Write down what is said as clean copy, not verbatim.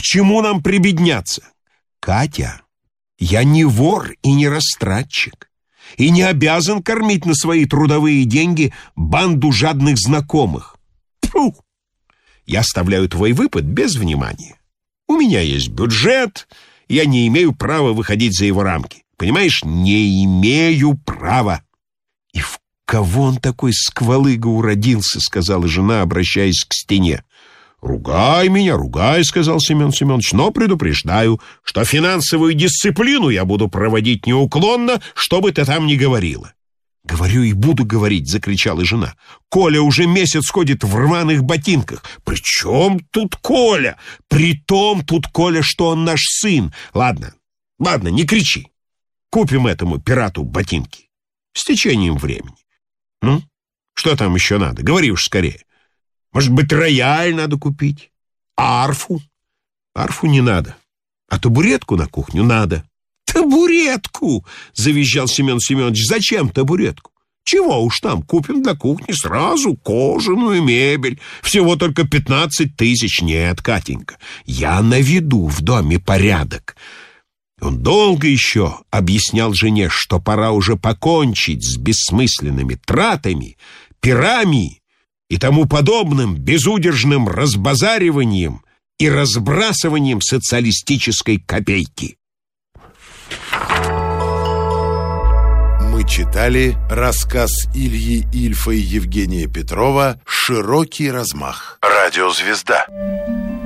чему нам прибедняться? Катя, я не вор и не растратчик, и не обязан кормить на свои трудовые деньги банду жадных знакомых. Фу! Я оставляю твой выпад без внимания. У меня есть бюджет, я не имею права выходить за его рамки. Понимаешь, не имею права. И в кого он такой сквалыга уродился, сказала жена, обращаясь к стене. «Ругай меня, ругай», — сказал Семен Семенович, «но предупреждаю, что финансовую дисциплину я буду проводить неуклонно, что бы ты там ни говорила». «Говорю и буду говорить», — закричала жена. «Коля уже месяц ходит в рваных ботинках». «При чем тут Коля? При том тут Коля, что он наш сын. Ладно, не кричи. Купим этому пирату ботинки. С течением времени. Ну, что там еще надо? Говори уж скорее. Может быть, рояль надо купить? Арфу? Арфу не надо. А табуретку на кухню надо». «Табуретку!» — завизжал Семен Семенович. «Зачем табуретку? Чего уж там, купим для кухни сразу кожаную мебель. Всего только 15 тысяч. Нет, Катенька, я наведу в доме порядок». Он долго еще объяснял жене, что пора уже покончить с бессмысленными тратами, пирами и тому подобным безудержным разбазариванием и разбрасыванием социалистической копейки. Мы читали рассказ Ильи Ильфа и Евгения Петрова «Широкий размах». Радиозвезда.